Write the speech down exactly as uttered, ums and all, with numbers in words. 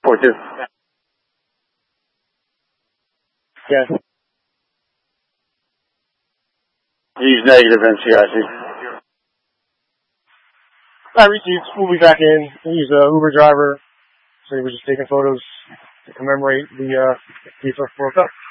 four two. Yes. He's negative N C I C. I received. We'll be back in. He's a Uber driver, so he was just taking photos to commemorate the uh, people broke up.